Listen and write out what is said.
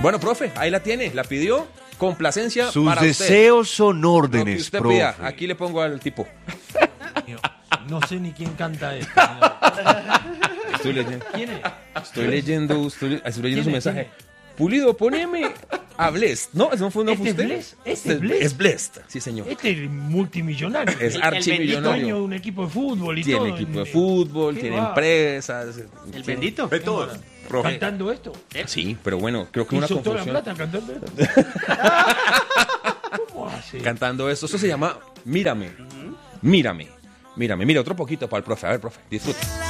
Bueno, profe, ahí la tiene, la pidió. Complacencia Sus para usted. deseos son Lo que órdenes, usted profe. pida, aquí le pongo al tipo. No sé ni quién canta esto. Estoy leyendo. ¿Quién es? Estoy leyendo ¿Quién su es? mensaje. Pulido, poneme a Blessed. No, eso no fue ¿Este usted. es Blessed? ¿Este es Blessed? Es Blessed, sí, señor. Este es multimillonario. Es el archimillonario. dueño de un equipo de fútbol y Tiene todo. equipo de fútbol, Qué tiene va. empresas. ¿El bendito? De todo. Profe. Cantando esto. Sí, pero bueno, creo que una Hizo toda la confusión. plata cantando esto. ¿Cómo hace? Cantando esto. Eso se llama Mírame. Mírame. Mírame. Mira, otro poquito para el profe. A ver, profe, disfrute.